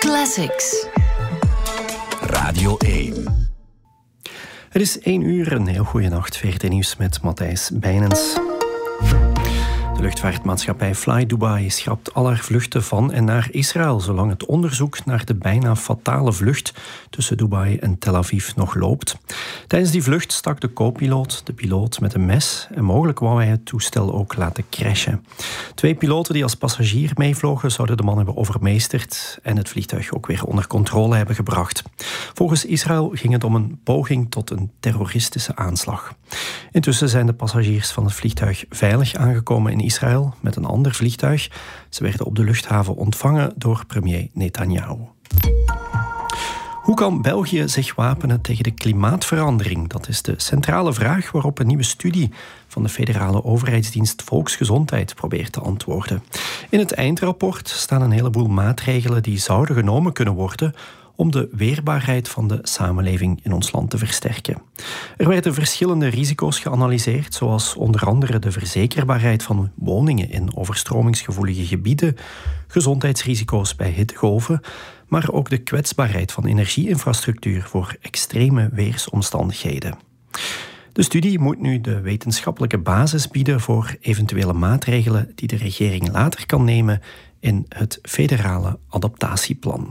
Classics. Radio 1. Het is 1 uur, een heel goede nacht. VRT Nieuws met Matthijs Bijnens. De luchtvaartmaatschappij Fly Dubai schrapt al haar vluchten van en naar Israël, zolang het onderzoek naar de bijna fatale vlucht tussen Dubai en Tel Aviv nog loopt. Tijdens die vlucht stak de co-piloot de piloot met een mes en mogelijk wou hij het toestel ook laten crashen. 2 piloten die als passagier meevlogen zouden de man hebben overmeesterd en het vliegtuig ook weer onder controle hebben gebracht. Volgens Israël ging het om een poging tot een terroristische aanslag. Intussen zijn de passagiers van het vliegtuig veilig aangekomen in Israël met een ander vliegtuig. Ze werden op de luchthaven ontvangen door premier Netanyahu. Hoe kan België zich wapenen tegen de klimaatverandering? Dat is de centrale vraag waarop een nieuwe studie van de federale overheidsdienst Volksgezondheid probeert te antwoorden. In het eindrapport staan een heleboel maatregelen die zouden genomen kunnen worden om de weerbaarheid van de samenleving in ons land te versterken. Er werden verschillende risico's geanalyseerd, zoals onder andere de verzekerbaarheid van woningen in overstromingsgevoelige gebieden, gezondheidsrisico's bij hittegolven, maar ook de kwetsbaarheid van energieinfrastructuur voor extreme weersomstandigheden. De studie moet nu de wetenschappelijke basis bieden voor eventuele maatregelen die de regering later kan nemen in het federale adaptatieplan.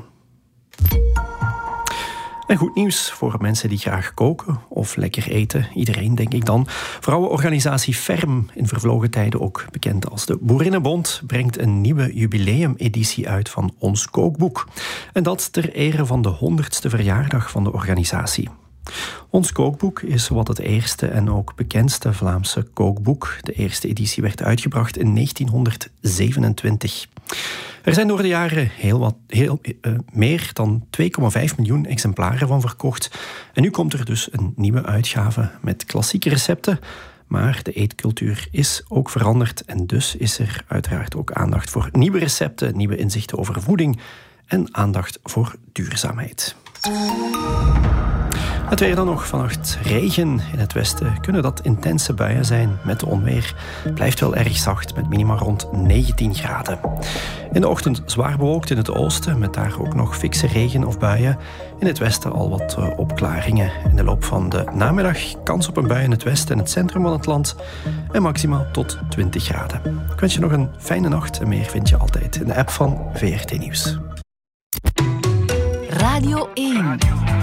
En goed nieuws voor mensen die graag koken of lekker eten. Iedereen, denk ik dan. Vrouwenorganisatie Ferm, in vervlogen tijden ook bekend als de Boerinnenbond, brengt een nieuwe jubileumeditie uit van Ons Kookboek. En dat ter ere van de 100ste verjaardag van de organisatie. Ons Kookboek is wat het eerste en ook bekendste Vlaamse kookboek. De eerste editie werd uitgebracht in 1927. Er zijn door de jaren meer dan 2,5 miljoen exemplaren van verkocht. En nu komt er dus een nieuwe uitgave met klassieke recepten. Maar de eetcultuur is ook veranderd en dus is er uiteraard ook aandacht voor nieuwe recepten, nieuwe inzichten over voeding en aandacht voor duurzaamheid. Het weer dan nog. Vannacht regen in het westen. Kunnen dat intense buien zijn met onweer. Blijft wel erg zacht met minima rond 19 graden. In de ochtend zwaar bewolkt in het oosten met daar ook nog fikse regen of buien. In het westen al wat opklaringen. In de loop van de namiddag kans op een bui in het westen en het centrum van het land. En maximaal tot 20 graden. Ik wens je nog een fijne nacht en meer vind je altijd in de app van VRT Nieuws. Radio 1.